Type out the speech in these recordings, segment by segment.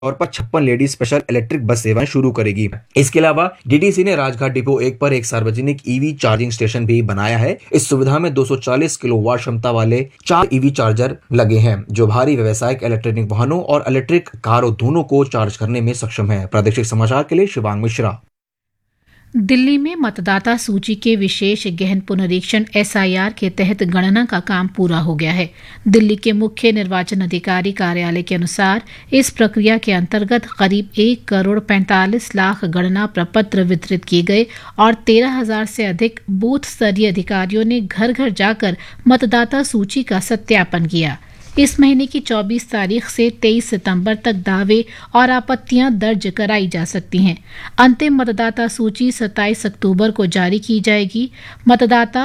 तौर पर 56 lady special electric bus सेवाएं शुरू करेगी। इसके अलावा डीटीसी ने राजघाट डिपो 1 पर एक सार्वजनिक ईवी चार्जिंग स्टेशन भी बनाया है। इस सुविधा में 240 किलोवाट क्षमता वाले 4 ईवी चार्जर लगे हैं, जो भारी व्यावसायिक इलेक्ट्रिक वाहनों और इलेक्ट्रिक कारों दोनों को चार्ज करने में सक्षम है। प्रादेशिक समाचार के लिए शिवांग मिश्रा। दिल्ली में मतदाता सूची के विशेष गहन पुनरीक्षण (SIR) के तहत गणना का काम पूरा हो गया है। दिल्ली के मुख्य निर्वाचन अधिकारी कार्यालय के अनुसार इस प्रक्रिया के अंतर्गत करीब 1,45,00,000 गणना प्रपत्र वितरित किए गए और 13,000 से अधिक बूथ स्तरीय अधिकारियों ने घर घर जाकर मतदाता सूची का सत्यापन किया। इस महीने की 24 तारीख से 23 सितंबर तक दावे और आपत्तियां दर्ज कराई जा सकती हैं। अंतिम मतदाता सूची 27 अक्टूबर को जारी की जाएगी। मतदाता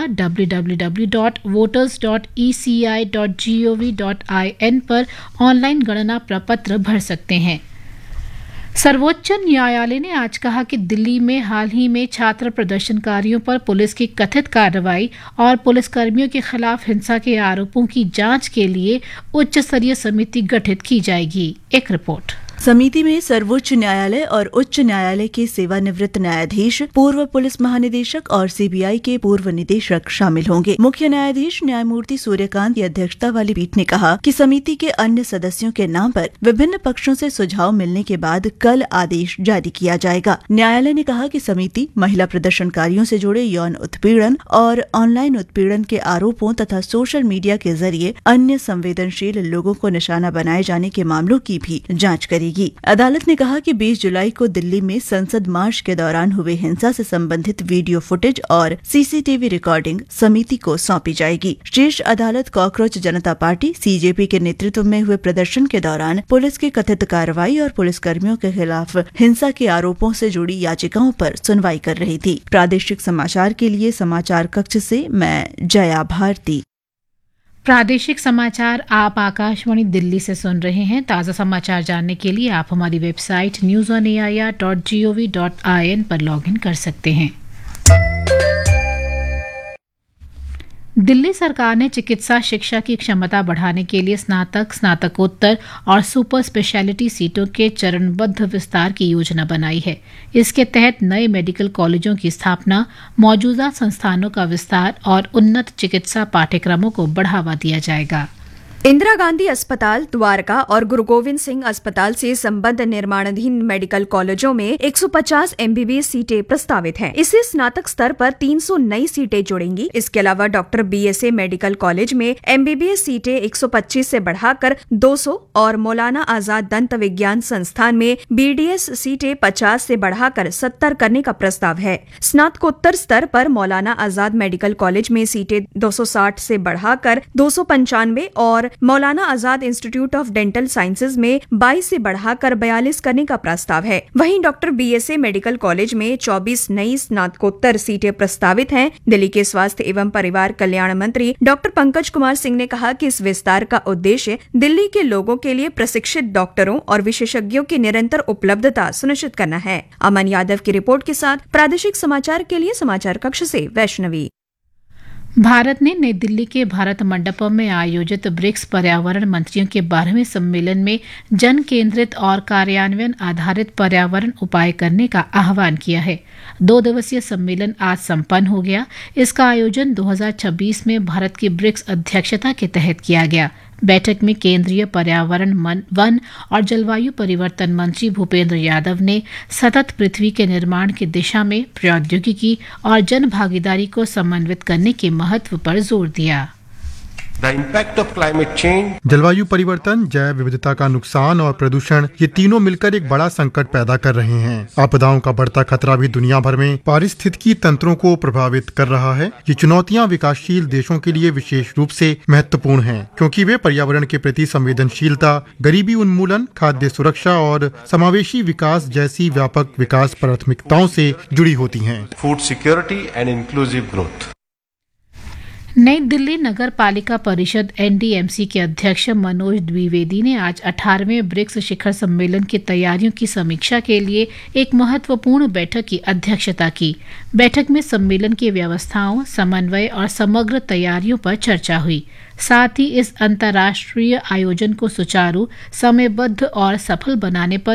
www.voters.eci.gov.in पर ऑनलाइन गणना प्रपत्र भर सकते हैं। सर्वोच्च न्यायालय ने आज कहा कि दिल्ली में हाल ही में छात्र प्रदर्शनकारियों पर पुलिस की कथित कार्रवाई और पुलिसकर्मियों के खिलाफ हिंसा के आरोपों की जांच के लिए उच्च स्तरीय समिति गठित की जाएगी। एक रिपोर्ट। समिति में सर्वोच्च न्यायालय और उच्च न्यायालय के सेवानिवृत्त न्यायाधीश, पूर्व पुलिस महानिदेशक और सीबीआई के पूर्व निदेशक शामिल होंगे। मुख्य न्यायाधीश न्यायमूर्ति सूर्यकांत की अध्यक्षता वाली पीठ ने कहा कि समिति के अन्य सदस्यों के नाम पर विभिन्न पक्षों से सुझाव मिलने के बाद कल आदेश जारी किया जाएगा। न्यायालय ने कहा कि समिति महिला प्रदर्शनकारियों से जुड़े यौन उत्पीड़न और ऑनलाइन उत्पीड़न के आरोपों तथा सोशल मीडिया के जरिए अन्य संवेदनशील लोगों को निशाना बनाए जाने के मामलों की भी जाँच करेगी। अदालत ने कहा कि 20 जुलाई को दिल्ली में संसद मार्च के दौरान हुए हिंसा से संबंधित वीडियो फुटेज और सीसीटीवी रिकॉर्डिंग समिति को सौंपी जाएगी। शीर्ष अदालत कॉकरोच जनता पार्टी (CJP) के नेतृत्व में हुए प्रदर्शन के दौरान पुलिस की कथित कार्रवाई और पुलिसकर्मियों के खिलाफ हिंसा के आरोपों से जुड़ी याचिकाओं पर सुनवाई कर रही थी। प्रादेशिक समाचार के लिए समाचार कक्ष से मैं जया भारती। प्रादेशिक समाचार आप आकाशवाणी दिल्ली से सुन रहे हैं। ताज़ा समाचार जानने के लिए आप हमारी वेबसाइट news.air.gov.in पर लॉगिन कर सकते हैं। दिल्ली सरकार ने चिकित्सा शिक्षा की क्षमता बढ़ाने के लिए स्नातक, स्नातकोत्तर और सुपर स्पेशलिटी सीटों के चरणबद्ध विस्तार की योजना बनाई है। इसके तहत नए मेडिकल कॉलेजों की स्थापना, मौजूदा संस्थानों का विस्तार और उन्नत चिकित्सा पाठ्यक्रमों को बढ़ावा दिया जाएगा। इंदिरा गांधी अस्पताल, द्वारका और गुरु गोविंद सिंह अस्पताल से संबद्ध निर्माणाधीन मेडिकल कॉलेजों में 150 MBBS सीटें प्रस्तावित हैं। इससे स्नातक स्तर पर 300 नई सीटें जुड़ेंगी। इसके अलावा डॉक्टर BSA मेडिकल कॉलेज में MBBS सीटें 125 से बढ़ाकर 200 और मौलाना आजाद दंत विज्ञान संस्थान में BDS सीटें 50 से बढ़ाकर 70 करने का प्रस्ताव है। स्नातकोत्तर स्तर पर मौलाना आजाद मेडिकल कॉलेज में सीटें 260 से बढ़ाकर 295 और Maulana Azad institute of dental sciences में 22 से बढ़ाकर 42 करने का प्रस्ताव है। वहीं डॉक्टर BSA मेडिकल कॉलेज में 24 नई स्नातकोत्तर सीटें प्रस्तावित हैं। दिल्ली के स्वास्थ्य एवं परिवार कल्याण मंत्री डॉक्टर पंकज कुमार सिंह ने कहा कि इस विस्तार का उद्देश्य दिल्ली के लोगों के लिए प्रशिक्षित डॉक्टरों और विशेषज्ञों की निरंतर उपलब्धता सुनिश्चित करना है। अमन यादव की रिपोर्ट के साथ प्रादेशिक समाचार के लिए समाचार कक्ष से वैष्णवी। भारत ने नई दिल्ली के भारत मंडपम में आयोजित ब्रिक्स पर्यावरण मंत्रियों के 12वें सम्मेलन में जन केंद्रित और कार्यान्वयन आधारित पर्यावरण उपाय करने का आह्वान किया है। 2 दिवसीय सम्मेलन आज संपन्न हो गया। इसका आयोजन 2026 में भारत की ब्रिक्स अध्यक्षता के तहत किया गया। बैठक में केंद्रीय पर्यावरण, वन और जलवायु परिवर्तन मंत्री भूपेंद्र यादव ने सतत पृथ्वी के निर्माण की दिशा में प्रौद्योगिकी और जन भागीदारी को समन्वित करने के महत्व पर जोर दिया। जलवायु परिवर्तन, जैव विविधता का नुकसान और प्रदूषण, ये तीनों मिलकर एक बड़ा संकट पैदा कर रहे हैं। आपदाओं का बढ़ता खतरा भी दुनिया भर में पारिस्थितिकी तंत्रों को प्रभावित कर रहा है। ये चुनौतियां विकासशील देशों के लिए विशेष रूप से महत्वपूर्ण हैं, क्योंकि वे पर्यावरण के प्रति संवेदनशीलता, गरीबी उन्मूलन, खाद्य सुरक्षा और समावेशी विकास जैसी व्यापक विकास प्राथमिकताओं से जुड़ी होती हैं। Food security and inclusive growth. नई दिल्ली नगर पालिका परिषद NDMC के अध्यक्ष मनोज द्विवेदी ने आज 18वें ब्रिक्स शिखर सम्मेलन की तैयारियों की समीक्षा के लिए एक महत्वपूर्ण बैठक की अध्यक्षता की। बैठक में सम्मेलन की व्यवस्थाओं, समन्वय और समग्र तैयारियों पर चर्चा हुई। साथ ही इस अंतर्राष्ट्रीय आयोजन को सुचारू, समयबद्ध और सफल बनाने पर